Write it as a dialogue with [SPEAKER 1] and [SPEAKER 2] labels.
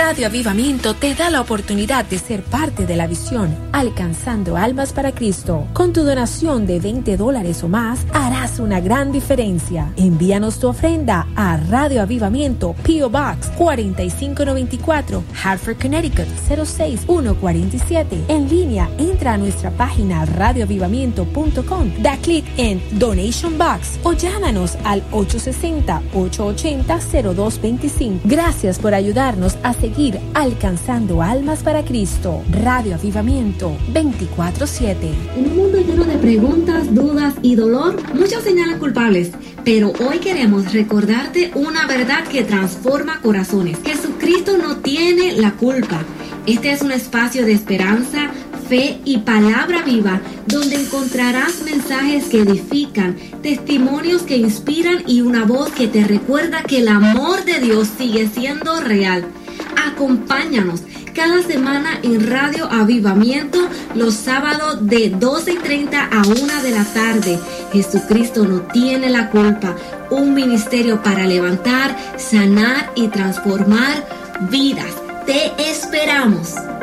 [SPEAKER 1] Radio Avivamiento te da la oportunidad de ser parte de la visión Alcanzando Almas para Cristo. Con tu donación de $20 o más, harás una gran diferencia. Envíanos tu ofrenda a Radio Avivamiento, P.O. Box 4594, Hartford, Connecticut 06147. En línea, entra a nuestra página radioavivamiento.com, da clic en Donation Box o llámanos al 860-880-0225. Gracias por ayudarnos a seguir alcanzando almas para Cristo. Radio Avivamiento 24/7.
[SPEAKER 2] En un mundo lleno de preguntas, dudas y dolor, muchos señalan culpables, pero hoy queremos recordarte una verdad que transforma corazones. Jesucristo no tiene la culpa. Este es un espacio de esperanza, fe y palabra viva, donde encontrarás mensajes que edifican, testimonios que inspiran y una voz que te recuerda que el amor de Dios sigue siendo real. Acompáñanos cada semana en Radio Avivamiento los sábados de 12:30 a 1 de la tarde. Jesucristo no tiene la culpa. Un ministerio para levantar, sanar y transformar vidas. Te esperamos.